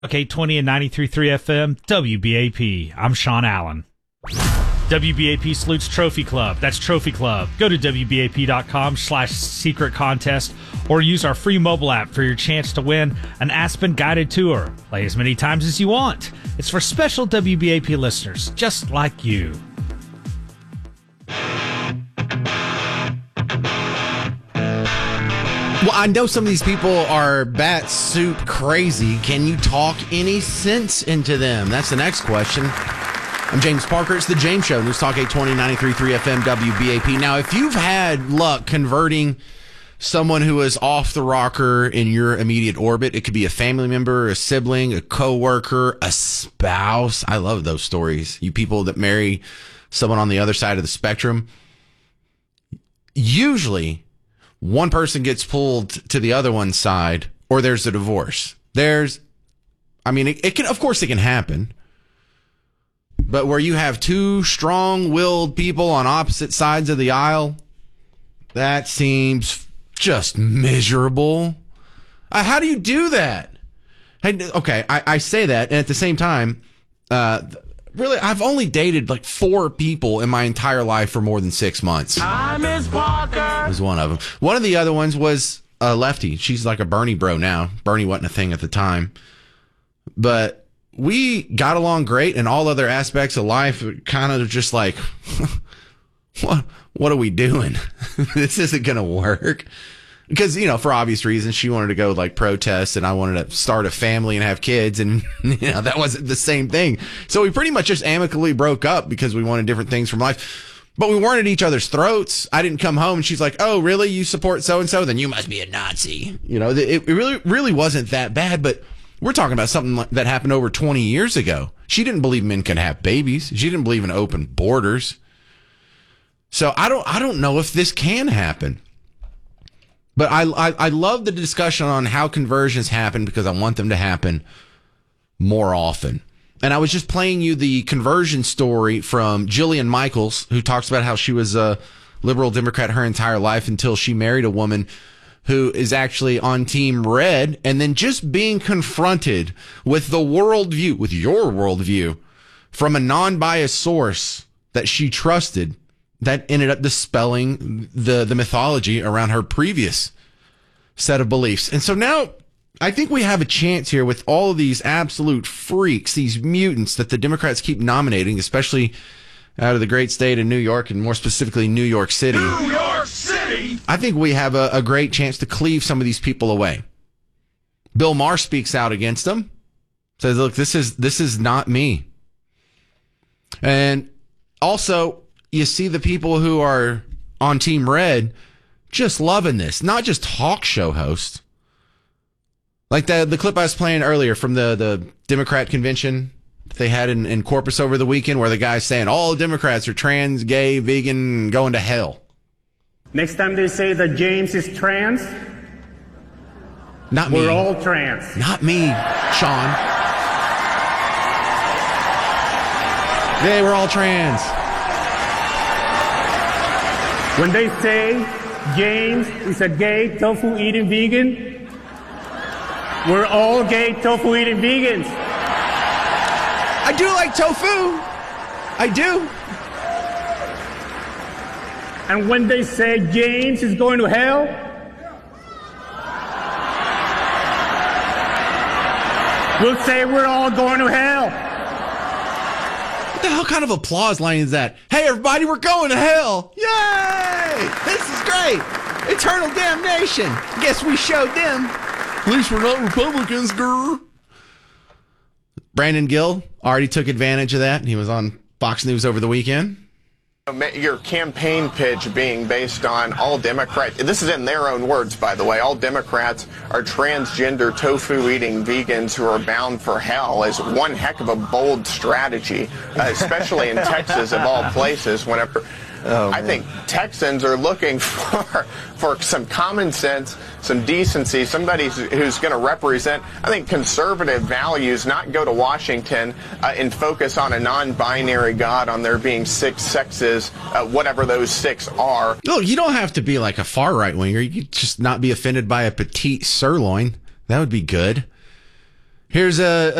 Okay, 20 and 93.3 FM, WBAP. I'm Sean Allen. WBAP salutes Trophy Club. That's Trophy Club. Go to WBAP.com/secret contest or use our free mobile app for your chance to win an Aspen guided tour. Play as many times as you want. It's for special WBAP listeners, just like you. Well, I know some of these people are bat soup crazy. Can you talk any sense into them? That's the next question. I'm James Parker. It's The James Show. News Talk 820, 93.3 FM, WBAP. Now, if you've had luck converting someone who is off the rocker in your immediate orbit, it could be a family member, a sibling, a coworker, a spouse. I love those stories. You people that marry someone on the other side of the spectrum. Usually, one person gets pulled to the other one's side, or there's a divorce. It can, of course, it can happen. But where you have two strong-willed people on opposite sides of the aisle, that seems just miserable. How do you do that? Okay, I say that, and at the same time, really, I've only dated like 4 people in my entire life for more than 6 months. I miss Parker. Was one of them. One of the other ones was a lefty. She's like a Bernie bro now. Bernie wasn't a thing at the time. But we got along great, and all other aspects of life kind of just like, what are we doing? This isn't going to work. Because, for obvious reasons, she wanted to go like protest and I wanted to start a family and have kids. And, that wasn't the same thing. So we pretty much just amicably broke up because we wanted different things from life. But we weren't at each other's throats. I didn't come home and she's like, oh, really? You support so-and-so? Then you must be a Nazi. It really wasn't that bad. But we're talking about something that happened over 20 years ago. She didn't believe men can have babies. She didn't believe in open borders. So I don't know if this can happen. But I love the discussion on how conversions happen because I want them to happen more often. And I was just playing you the conversion story from Jillian Michaels, who talks about how she was a liberal Democrat her entire life until she married a woman who is actually on Team Red, and then just being confronted with the worldview, with your worldview, from a non-biased source that she trusted, that ended up dispelling the mythology around her previous set of beliefs. And so now I think we have a chance here with all of these absolute freaks, these mutants that the Democrats keep nominating, especially out of the great state of New York, and more specifically New York City. New York City! I think we have a great chance to cleave some of these people away. Bill Maher speaks out against them. Says, look, this is not me. And also, you see the people who are on Team Red just loving this. Not just talk show hosts. Like the clip I was playing earlier from the Democrat convention they had in Corpus over the weekend, where the guy's saying all Democrats are trans, gay, vegan, going to hell. Next time they say that James is trans, not me. We're all trans. Not me, Sean. We're all trans. When they say James is a gay, tofu-eating vegan, we're all gay, tofu-eating vegans. I do like tofu. I do. And when they say James is going to hell, we'll say we're all going to hell. What the hell kind of applause line is that? Hey, everybody, we're going to hell. Yay! This is great. Eternal damnation. Guess we showed them. At least we're not Republicans, girl. Brandon Gill already took advantage of that. He was on Fox News over the weekend. Your campaign pitch being based on all Democrats, this is in their own words, by the way, all Democrats are transgender, tofu-eating vegans who are bound for hell, is one heck of a bold strategy, especially in Texas, of all places, whenever... I think Texans are looking for some common sense, some decency, somebody who's going to represent, I think, conservative values, not go to Washington and focus on a non-binary God, on there being 6 sexes, whatever those 6 are. Look, you don't have to be like a far right winger. You could just not be offended by a petite sirloin. That would be good. Here's a